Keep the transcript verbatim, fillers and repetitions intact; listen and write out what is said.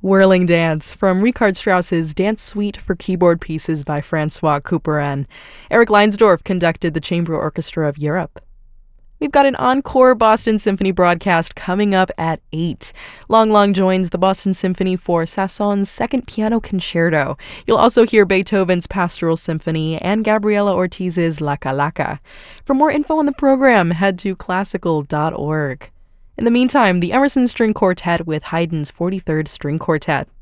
Whirling Dance from Richard Strauss's Dance Suite for Keyboard Pieces by Francois Couperin. Eric Leinsdorf conducted the Chamber Orchestra of Europe. We've got an encore Boston Symphony broadcast coming up at eight. Long Long joins the Boston Symphony for Sasson's Second Piano Concerto. You'll also hear Beethoven's Pastoral Symphony and Gabriela Ortiz's La Calaca. For more info on the program, head to classical dot org. In the meantime, the Emerson String Quartet with Haydn's forty-third String Quartet.